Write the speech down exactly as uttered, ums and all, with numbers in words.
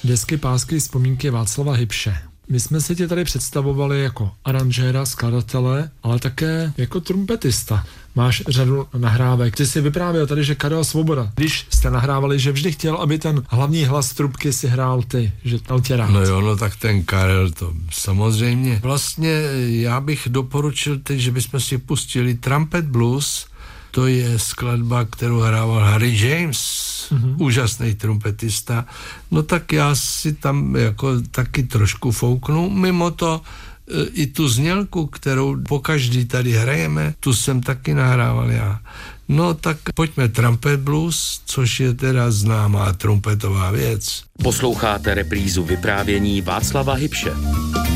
Desky, pásky, vzpomínky Václava Hybše. My jsme si tě tady představovali jako aranžéra, skladatele, ale také jako trumpetista. Máš řadu nahrávek. Ty si vyprávěl tady, že Karel Svoboda, když jste nahrávali, že vždy chtěl, aby ten hlavní hlas trubky si hrál ty, že měl tě rád. No jo, no tak ten Karel to samozřejmě. Vlastně já bych doporučil teď, že bychom si pustili Trumpet Blues. To je skladba, kterou hrával Harry James, mm-hmm. úžasný trumpetista. No tak já si tam jako taky trošku fouknu. Mimo to i tu znělku, kterou pokaždý tady hrajeme, tu jsem taky nahrával já. No tak pojďme Trumpet Blues, což je teda známá trumpetová věc. Posloucháte reprízu vyprávění Václava Hybše.